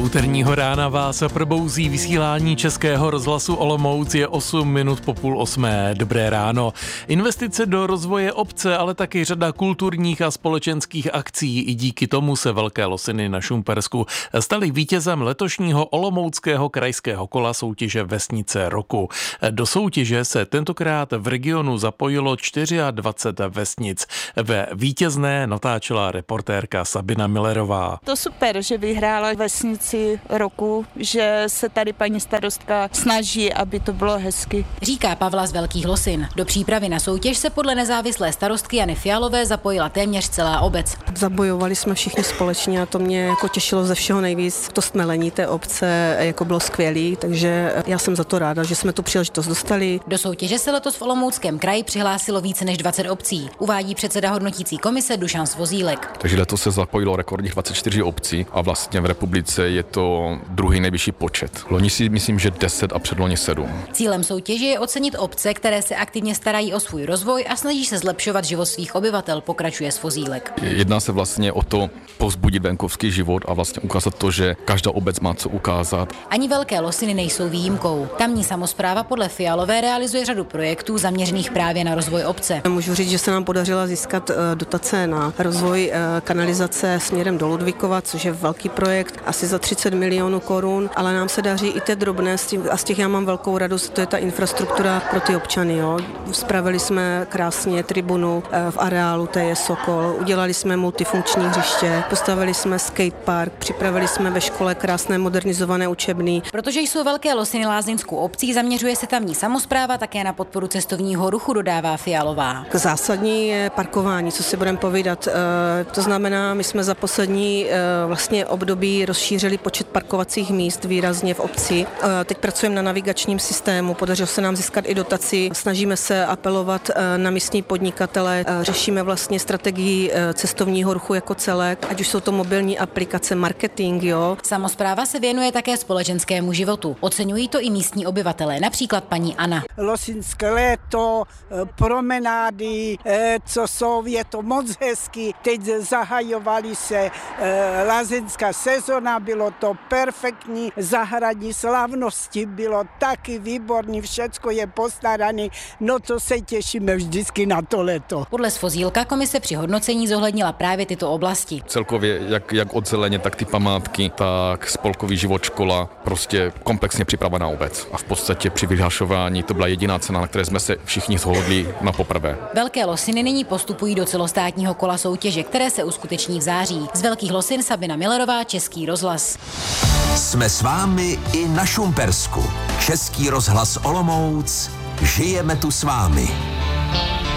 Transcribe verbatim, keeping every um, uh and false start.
Úterního rána vás probouzí vysílání Českého rozhlasu Olomouc, je osm minut po půl osmé. Dobré ráno. Investice do rozvoje obce, ale taky řada kulturních a společenských akcí. I díky tomu se Velké Losiny na Šumpersku staly vítězem letošního olomouckého krajského kola soutěže Vesnice roku. Do soutěže se tentokrát v regionu zapojilo dvacet čtyři vesnic. Ve vítězné natáčela reportérka Sabina Millerová. To super, že vyhrála Vesnici roku, že se tady paní starostka snaží, aby to bylo hezky. Říká Pavla z Velkých Losin. Do přípravy na soutěž se podle nezávislé starostky Jany Fialové zapojila téměř celá obec. Zabojovali jsme všichni společně a to mě jako těšilo ze všeho nejvíc. To stmelení té obce jako bylo skvělý, takže já jsem za to ráda, že jsme tu příležitost dostali. Do soutěže se letos v Olomouckém kraji přihlásilo více než dvacet obcí, uvádí předseda hodnotící komise Dušan Svozílek. Takže letos se zapojilo rekordních dvacet čtyři obcí a vlastně v republice je to druhý nejvyšší počet. Loni si myslím, že deset a předloni sedm. Cílem soutěže je ocenit obce, které se aktivně starají o svůj rozvoj a snaží se zlepšovat život svých obyvatel, pokračuje Svozílek. Jedná se vlastně o to povzbudit venkovský život a vlastně ukázat to, že každá obec má co ukázat. Ani Velké Losiny nejsou výjimkou. Tamní samospráva podle Fialové realizuje řadu projektů zaměřených právě na rozvoj obce. Můžu říct, že se nám podařilo získat dotace na rozvoj kanalizace směrem do Ludvíkova, což je velký projekt, asi za třicet milionů korun, ale nám se daří i ty drobné a z těch já mám velkou radost, to je ta infrastruktura pro ty občany. Jo. Spravili jsme krásně tribunu v areálu, to je Sokol, udělali jsme multifunkční hřiště, postavili jsme skatepark, připravili jsme ve škole krásné modernizované učebny. Protože jsou Velké Losiny lázeňskou obcí, zaměřuje se tamní samospráva také na podporu cestovního ruchu, dodává Fialová. Zásadní je parkování, co si budeme povídat. To znamená, my jsme za poslední vlastně období rozšířili počet parkovacích míst výrazně v obci. Teď pracujeme na navigačním systému, podařilo se nám získat i dotaci, snažíme se apelovat na místní podnikatele, řešíme vlastně strategii cestovního ruchu jako celek, ať už jsou to mobilní aplikace, marketing, jo. Samospráva se věnuje také společenskému životu. Oceňují to i místní obyvatelé, například paní Anna. Losinské léto, promenády, co jsou, je to moc hezky. Teď zahajovali se lázeňská sezona, bylo to perfektní, zahradní slavnosti bylo taky výborný, všecko je postarané, no to se těšíme vždycky na to léto. Podle Svozílka komise při hodnocení zohlednila právě tyto oblasti. Celkově jak, jak od zeleně, tak ty památky, tak spolkový život, škola, prostě komplexně připravená obec. A v podstatě při vyhlašování to byla jediná cena, na které jsme se všichni shodli na poprvé. Velké Losiny nyní postupují do celostátního kola soutěže, které se uskuteční v září. Z Velkých Losin Sabina Millerová, Český rozhlas. Jsme s vámi i na Šumpersku. Český rozhlas Olomouc. Žijeme tu s vámi.